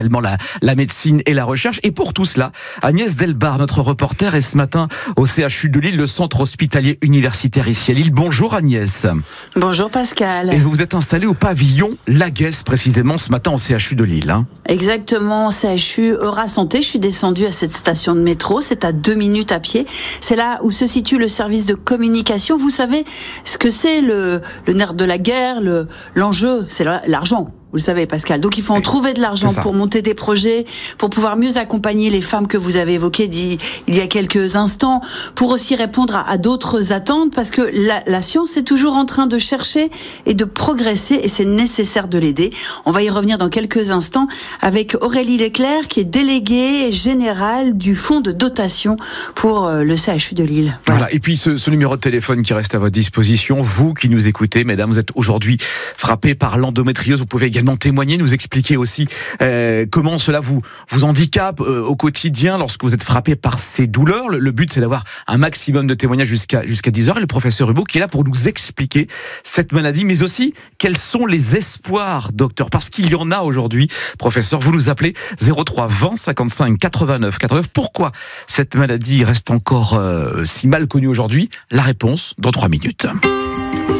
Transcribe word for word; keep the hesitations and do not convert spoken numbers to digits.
La, la médecine et la recherche. Et pour tout cela, Agnès Delbar, notre reporter, est ce matin au C H U de Lille, le centre hospitalier universitaire ici à Lille. Bonjour Agnès. Bonjour Pascal. Et vous vous êtes installée au pavillon Laguesse précisément ce matin au C H U de Lille. Hein. Exactement, C H U Eura Santé. Je suis descendue à cette station de métro. C'est à deux minutes à pied. C'est là où se situe le service de communication. Vous savez ce que c'est le, le nerf de la guerre, le, l'enjeu, c'est l'argent. Vous le savez, Pascal. Donc, il faut en trouver de l'argent pour monter des projets, pour pouvoir mieux accompagner les femmes que vous avez évoquées il y a quelques instants, pour aussi répondre à, à d'autres attentes, parce que la, la science est toujours en train de chercher et de progresser, et c'est nécessaire de l'aider. On va y revenir dans quelques instants avec Aurélie Leclerc, qui est déléguée générale du fonds de dotation pour le C H U de Lille. Voilà. Voilà. Et puis, ce, ce numéro de téléphone qui reste à votre disposition, vous qui nous écoutez, mesdames, vous êtes aujourd'hui frappées par l'endométriose, vous pouvez également témoigner, nous expliquer aussi euh, comment cela vous vous handicape euh, au quotidien lorsque vous êtes frappé par ces douleurs. Le, le but, c'est d'avoir un maximum de témoignages jusqu'à jusqu'à dix heures. Et le professeur Hubault qui est là pour nous expliquer cette maladie, mais aussi quels sont les espoirs, docteur, parce qu'il y en a aujourd'hui. Professeur, vous nous appelez zéro trois vingt cinquante-cinq quatre-vingt-neuf quatre-vingt-neuf. Pourquoi cette maladie reste encore euh, si mal connue aujourd'hui? La réponse dans trois minutes.